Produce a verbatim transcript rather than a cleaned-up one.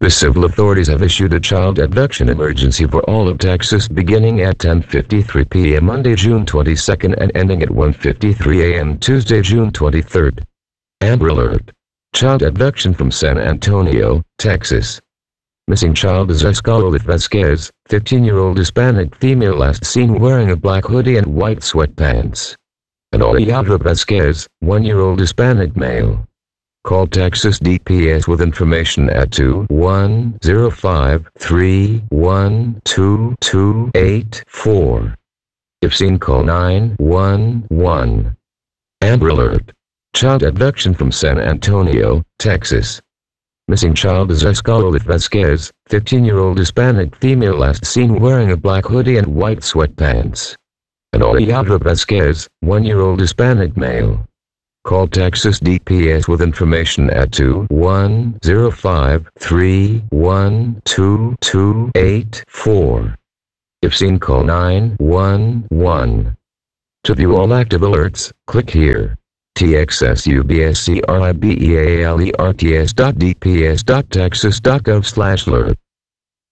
The civil authorities have issued a child abduction emergency for all of Texas beginning at ten fifty-three p m Monday, June twenty-second and ending at one fifty-three a m Tuesday, June twenty-third. Amber Alert. Child abduction from San Antonio, Texas. Missing child is Escalolith Vasquez, fifteen-year-old Hispanic female last seen wearing a black hoodie and white sweatpants. And Oliadra Vasquez, one-year-old Hispanic male. Call Texas D P S with information at two one zero five, three one two, two eight four. If seen, call nine one one. Amber Alert. Child abduction from San Antonio, Texas. Missing child is Escalolith Vasquez, fifteen-year-old Hispanic female last seen wearing a black hoodie and white sweatpants. And Oliadra Vasquez, one-year-old Hispanic male. Call Texas D P S with information at two one zero five, three one two, two eight four. If seen, call nine one one. To view all active alerts, click here. T X S U B S C R I B E A L E R T S dot D P S dot Texas dot gov slash alert.